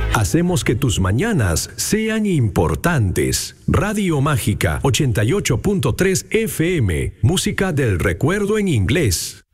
Hacemos que tus mañanas sean importantes. Radio Mágica 88.3 FM. Música del recuerdo en inglés.